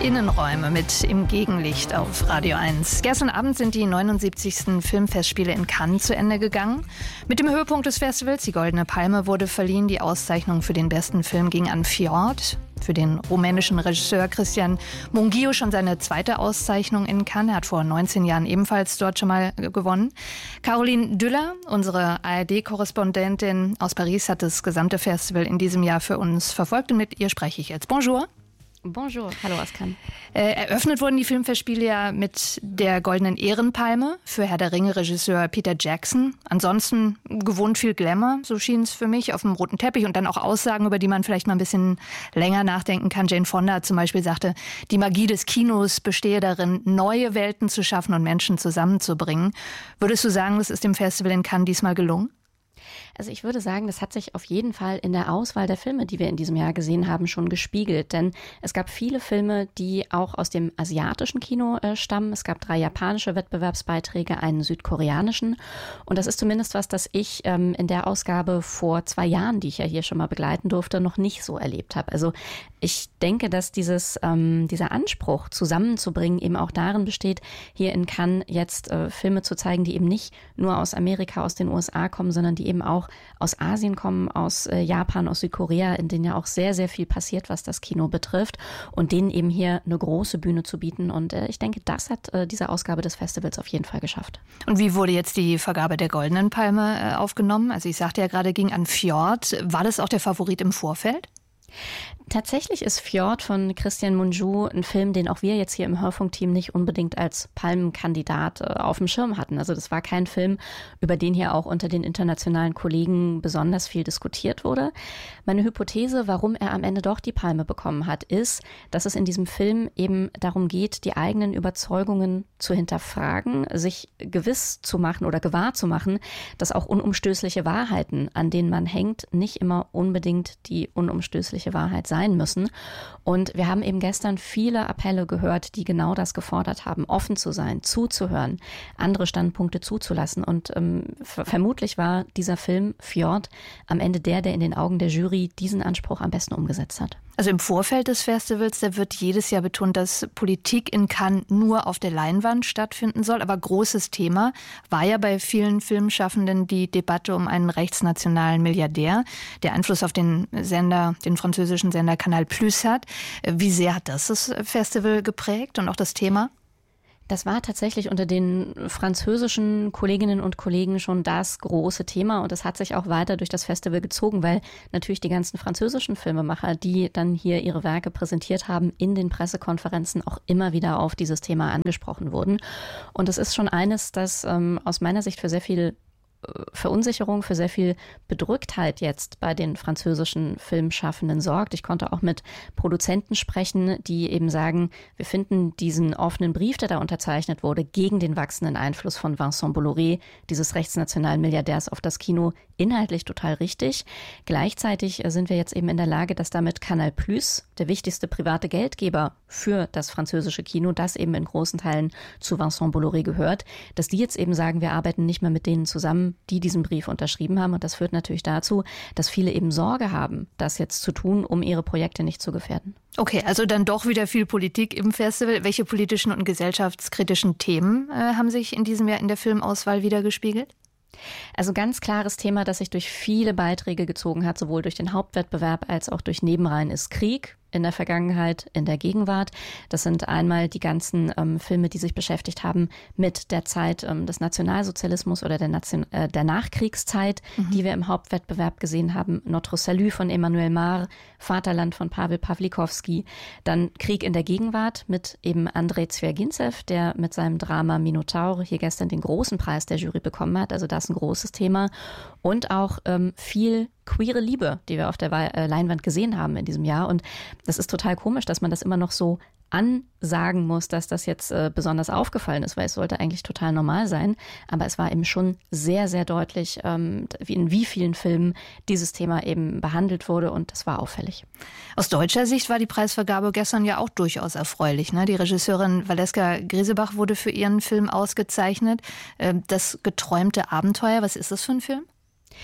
Innenräume mit Im Gegenlicht auf Radio 1. Gestern Abend sind die 79. Filmfestspiele in Cannes zu Ende gegangen. Mit dem Höhepunkt des Festivals, die Goldene Palme, wurde verliehen. Die Auszeichnung für den besten Film ging an Fjord. Für den rumänischen Regisseur Cristian Mungiu schon seine zweite Auszeichnung in Cannes. Er hat vor 19 Jahren ebenfalls dort schon mal gewonnen. Caroline Düller, unsere ARD-Korrespondentin aus Paris, hat das gesamte Festival in diesem Jahr für uns verfolgt. Und mit ihr spreche ich jetzt. Bonjour. Bonjour, hallo aus Cannes. Eröffnet wurden die Filmfestspiele ja mit der Goldenen Ehrenpalme für Herr der Ringe-Regisseur Peter Jackson. Ansonsten gewohnt viel Glamour, so schien es für mich, auf dem roten Teppich und dann auch Aussagen, über die man vielleicht mal ein bisschen länger nachdenken kann. Jane Fonda zum Beispiel sagte, die Magie des Kinos bestehe darin, neue Welten zu schaffen und Menschen zusammenzubringen. Würdest du sagen, das ist dem Festival in Cannes diesmal gelungen? Also ich würde sagen, das hat sich auf jeden Fall in der Auswahl der Filme, die wir in diesem Jahr gesehen haben, schon gespiegelt. Denn es gab viele Filme, die auch aus dem asiatischen Kino stammen. Es gab 3 japanische Wettbewerbsbeiträge, einen südkoreanischen. Und das ist zumindest was, das ich in der Ausgabe vor 2 Jahren, die ich ja hier schon mal begleiten durfte, noch nicht so erlebt habe. Also ich denke, dass dieser Anspruch zusammenzubringen eben auch darin besteht, hier in Cannes jetzt Filme zu zeigen, die eben nicht nur aus Amerika, aus den USA kommen, sondern die eben auch aus Asien kommen, aus Japan, aus Südkorea, in denen ja auch sehr, sehr viel passiert, was das Kino betrifft und denen eben hier eine große Bühne zu bieten. Und ich denke, das hat diese Ausgabe des Festivals auf jeden Fall geschafft. Und wie wurde jetzt die Vergabe der Goldenen Palme aufgenommen? Also ich sagte ja gerade, ging an Fjord. War das auch der Favorit im Vorfeld? Tatsächlich ist Fjord von Cristian Mungiu ein Film, den auch wir jetzt hier im Hörfunkteam nicht unbedingt als Palmenkandidat auf dem Schirm hatten. Also das war kein Film, über den hier auch unter den internationalen Kollegen besonders viel diskutiert wurde. Meine Hypothese, warum er am Ende doch die Palme bekommen hat, ist, dass es in diesem Film eben darum geht, die eigenen Überzeugungen zu hinterfragen, sich gewiss zu machen oder gewahr zu machen, dass auch unumstößliche Wahrheiten, an denen man hängt, nicht immer unbedingt die unumstößliche Wahrheit sein müssen. Und wir haben eben gestern viele Appelle gehört, die genau das gefordert haben, offen zu sein, zuzuhören, andere Standpunkte zuzulassen. Und vermutlich war dieser Film Fjord am Ende der in den Augen der Jury diesen Anspruch am besten umgesetzt hat. Also im Vorfeld des Festivals, da wird jedes Jahr betont, dass Politik in Cannes nur auf der Leinwand stattfinden soll. Aber großes Thema war ja bei vielen Filmschaffenden die Debatte um einen rechtsnationalen Milliardär, der Einfluss auf den französischen Sender Canal Plus hat. Wie sehr hat das Festival geprägt und auch das Thema? Das war tatsächlich unter den französischen Kolleginnen und Kollegen schon das große Thema und es hat sich auch weiter durch das Festival gezogen, weil natürlich die ganzen französischen Filmemacher, die dann hier ihre Werke präsentiert haben, in den Pressekonferenzen auch immer wieder auf dieses Thema angesprochen wurden. Und es ist schon eines, das aus meiner Sicht für sehr viel Verunsicherung, für sehr viel Bedrücktheit jetzt bei den französischen Filmschaffenden sorgt. Ich konnte auch mit Produzenten sprechen, die eben sagen, wir finden diesen offenen Brief, der da unterzeichnet wurde, gegen den wachsenden Einfluss von Vincent Bolloré, dieses rechtsnationalen Milliardärs, auf das Kino, inhaltlich total richtig. Gleichzeitig sind wir jetzt eben in der Lage, dass damit Canal Plus, der wichtigste private Geldgeber für das französische Kino, das eben in großen Teilen zu Vincent Bolloré gehört, dass die jetzt eben sagen, wir arbeiten nicht mehr mit denen zusammen, die diesen Brief unterschrieben haben. Und das führt natürlich dazu, dass viele eben Sorge haben, das jetzt zu tun, um ihre Projekte nicht zu gefährden. Okay, also dann doch wieder viel Politik im Festival. Welche politischen und gesellschaftskritischen Themen haben sich in diesem Jahr in der Filmauswahl widergespiegelt? Also ganz klares Thema, das sich durch viele Beiträge gezogen hat, sowohl durch den Hauptwettbewerb als auch durch Nebenreihen, ist Krieg. In der Vergangenheit, in der Gegenwart. Das sind einmal die ganzen Filme, die sich beschäftigt haben mit der Zeit des Nationalsozialismus oder der Nachkriegszeit, die wir im Hauptwettbewerb gesehen haben. Notre Salut von Emmanuel Mar, Vaterland von Pavel Pawlikowski. Dann Krieg in der Gegenwart mit eben Andrei Zwergintsev, der mit seinem Drama Minotaur hier gestern den großen Preis der Jury bekommen hat. Also das ist ein großes Thema. Und auch viel queere Liebe, die wir auf der Leinwand gesehen haben in diesem Jahr. Und das ist total komisch, dass man das immer noch so ansagen muss, dass das jetzt besonders aufgefallen ist, weil es sollte eigentlich total normal sein. Aber es war eben schon sehr, sehr deutlich, in wie vielen Filmen dieses Thema eben behandelt wurde und das war auffällig. Aus deutscher Sicht war die Preisvergabe gestern ja auch durchaus erfreulich, ne? Die Regisseurin Valeska Grisebach wurde für ihren Film ausgezeichnet. Das geträumte Abenteuer, was ist das für ein Film?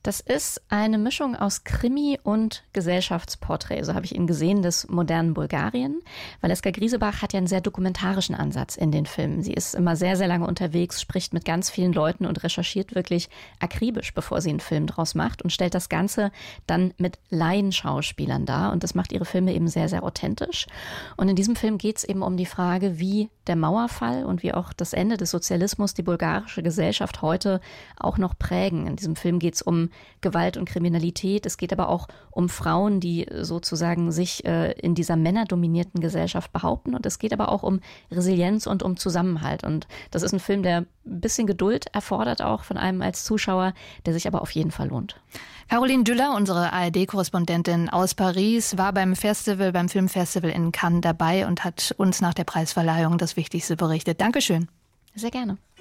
Das ist eine Mischung aus Krimi und Gesellschaftsporträt, so habe ich ihn gesehen, des modernen Bulgarien. Valeska Grisebach hat ja einen sehr dokumentarischen Ansatz in den Filmen. Sie ist immer sehr, sehr lange unterwegs, spricht mit ganz vielen Leuten und recherchiert wirklich akribisch, bevor sie einen Film draus macht und stellt das Ganze dann mit Laienschauspielern dar. Und das macht ihre Filme eben sehr, sehr authentisch. Und in diesem Film geht es eben um die Frage, wie der Mauerfall und wie auch das Ende des Sozialismus die bulgarische Gesellschaft heute auch noch prägen. In diesem Film geht es um Gewalt und Kriminalität. Es geht aber auch um Frauen, die sozusagen sich in dieser männerdominierten Gesellschaft behaupten. Und es geht aber auch um Resilienz und um Zusammenhalt. Und das ist ein Film, der ein bisschen Geduld erfordert, auch von einem als Zuschauer, der sich aber auf jeden Fall lohnt. Caroline Düller, unsere ARD-Korrespondentin aus Paris, war beim Filmfestival in Cannes dabei und hat uns nach der Preisverleihung das Wichtigste berichtet. Dankeschön. Sehr gerne.